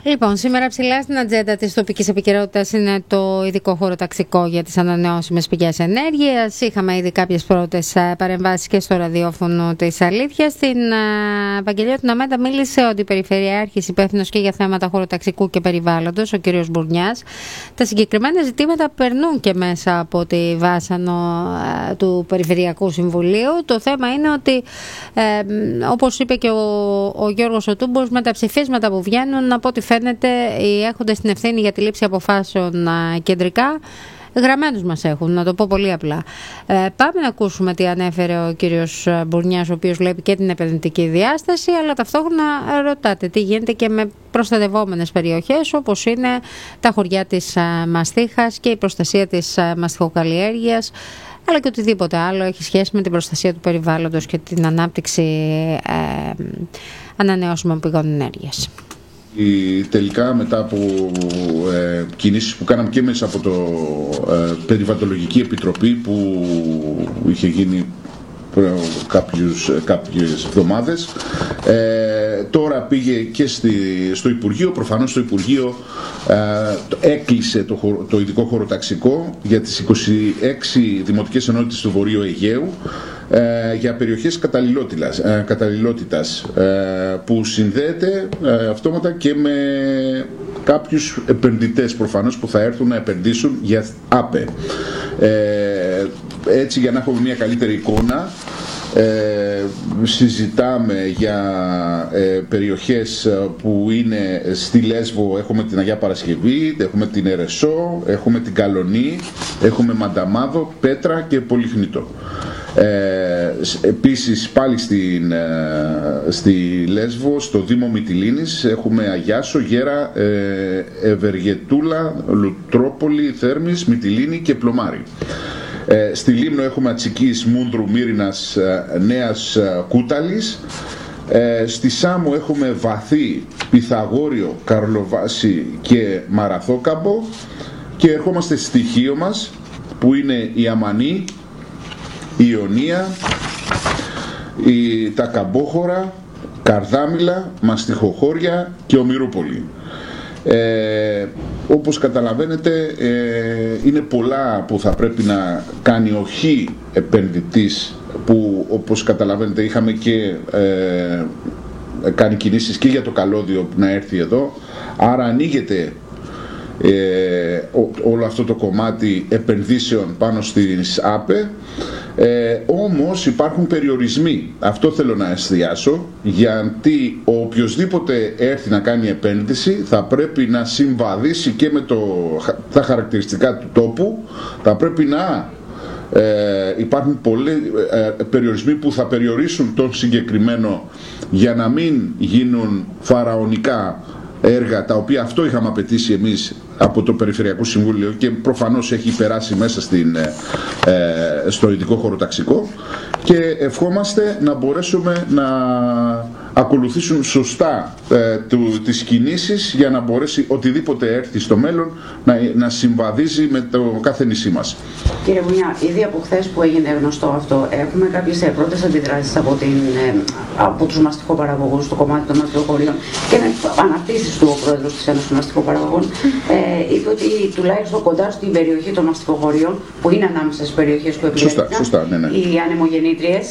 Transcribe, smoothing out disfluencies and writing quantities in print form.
Λοιπόν, σήμερα ψηλά στην ατζέντα της τοπικής επικαιρότητας είναι το ειδικό χωροταξικό για τις ανανεώσιμες πηγές ενέργειας. Είχαμε ήδη κάποιες πρώτες παρεμβάσεις και στο ραδιόφωνο της Αλήθειας. Στην Βαγγελιώτηνα Μέντα μίλησε ο Αντιπεριφερειάρχης υπεύθυνος και για θέματα χωροταξικού και περιβάλλοντος, ο κ. Μπουρνιάς. Τα συγκεκριμένα ζητήματα περνούν και μέσα από τη βάσανο του Περιφερειακού Συμβουλίου. Το θέμα είναι ότι, όπως είπε και ο Γιώργος ο Τούμπος, με τα ψηφίσματα που βγαίνουν, από ό,τι φαίνεται οι έχοντες την ευθύνη για τη λήψη αποφάσεων κεντρικά γραμμένους μας έχουν, να το πω πολύ απλά. Πάμε να ακούσουμε τι ανέφερε ο κύριος Μπουρνιάς, ο οποίος βλέπει και την επενδυτική διάσταση, αλλά ταυτόχρονα ρωτάτε τι γίνεται και με προστατευόμενες περιοχές όπως είναι τα χωριά της μαστίχας και η προστασία της μαστιχοκαλλιέργειας, αλλά και οτιδήποτε άλλο έχει σχέση με την προστασία του περιβάλλοντος και την ανάπτυξη ανανεώσιμων πηγών ενέργειας. Τελικά, μετά από κινήσεις που κάναμε και μέσα από το Περιβαλλοντολογική Επιτροπή που είχε γίνει κάποιες εβδομάδες, τώρα πήγε και στο Υπουργείο. Προφανώς το Υπουργείο έκλεισε το ειδικό χωροταξικό για τις 26 δημοτικές ενότητες του Βορείου Αιγαίου για περιοχές καταλληλότητας που συνδέεται αυτόματα και με κάποιους επενδυτές προφανώς που θα έρθουν να επενδύσουν για ΑΠΕ. Έτσι, για να έχουμε μια καλύτερη εικόνα, συζητάμε για περιοχές που είναι στη Λέσβο. Έχουμε την Αγία Παρασκευή, έχουμε την Ερεσό, έχουμε την Καλονή, έχουμε Μανταμάδο, Πέτρα και Πολυχνητό. Επίσης πάλι στη Λέσβο, στο Δήμο Μυτιλήνης, έχουμε Αγιάσο, Γέρα, Ευεργετούλα, Λουτρόπολη, Θέρμης, Μυτιλήνη και Πλωμάρη. Στη Λίμνο έχουμε Ατσικής, Μούνδρου, Μύρινας, Νέας Κούταλης. Στη Σάμο έχουμε Βαθύ, Πυθαγόριο, Καρλοβάση και Μαραθόκαμπο. Και ερχόμαστε στη Χίο μας, που είναι η Αμανή, η Ιωνία, τα Καμπόχωρα, Καρδάμιλα, Μαστιχοχώρια και Ομηρούπολη. Όπως καταλαβαίνετε, είναι πολλά που θα πρέπει να κάνει ο επενδυτής, που όπως καταλαβαίνετε είχαμε και κάνει κινήσεις και για το καλώδιο να έρθει εδώ, άρα ανοίγεται όλο αυτό το κομμάτι επενδύσεων πάνω στις ΑΠΕ. Όμως υπάρχουν περιορισμοί. Αυτό θέλω να εστιάσω, γιατί οποιοσδήποτε έρθει να κάνει επένδυση θα πρέπει να συμβαδίσει και με τα χαρακτηριστικά του τόπου. Θα πρέπει να υπάρχουν πολλοί περιορισμοί που θα περιορίσουν τον συγκεκριμένο, για να μην γίνουν φαραωνικά έργα, τα οποία αυτό είχαμε απαιτήσει εμείς από το Περιφερειακό Συμβούλιο και προφανώς έχει περάσει μέσα στο ειδικό χωροταξικό, και ευχόμαστε να μπορέσουμε να ακολουθήσουν σωστά τις κινήσεις για να μπορέσει οτιδήποτε έρθει στο μέλλον να συμβαδίζει με το κάθε νησί μας. Κύριε Μπουνιά, ήδη από χθες που έγινε γνωστό αυτό, έχουμε κάποιες πρώτες αντιδράσεις από τους μαστιχοπαραγωγούς στο κομμάτι των μαστιχοχωρίων και αναρτήσεις του ο πρόεδρος της Ένωσης των Μαστιχοπαραγωγών. Είπε ότι τουλάχιστον κοντά στην περιοχή των μαστιχοχωρίων, που είναι ανάμεσα στις περιοχές που επιλέγηκαν, σωστά, ναι. οι ανεμογεννήτριες